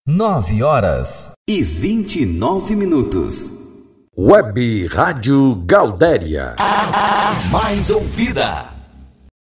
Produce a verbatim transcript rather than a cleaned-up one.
nove horas e vinte e nove minutos. Web Rádio Gaudéria. A mais ouvida.